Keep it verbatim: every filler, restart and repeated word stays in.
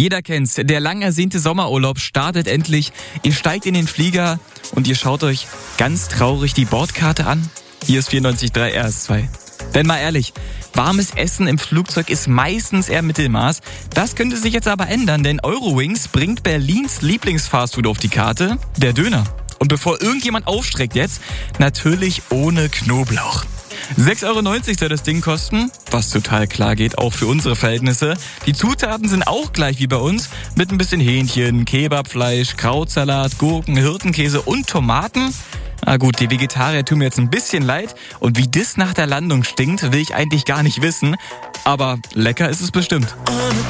Jeder kennt's. Der lang ersehnte Sommerurlaub startet endlich. Ihr steigt in den Flieger und ihr schaut euch ganz traurig die Bordkarte an. Hier ist vierundneunzig Komma drei R S zwei. Denn mal ehrlich, warmes Essen im Flugzeug ist meistens eher Mittelmaß. Das könnte sich jetzt aber ändern, denn Eurowings bringt Berlins Lieblingsfastfood auf die Karte, der Döner. Und bevor irgendjemand aufstreckt jetzt, natürlich ohne Knoblauch. sechs Euro neunzig soll das Ding kosten, was total klar geht, auch für unsere Verhältnisse. Die Zutaten sind auch gleich wie bei uns, mit ein bisschen Hähnchen, Kebabfleisch, Krautsalat, Gurken, Hirtenkäse und Tomaten. Na gut, die Vegetarier tun mir jetzt ein bisschen leid und wie das nach der Landung stinkt, will ich eigentlich gar nicht wissen. Aber lecker ist es bestimmt.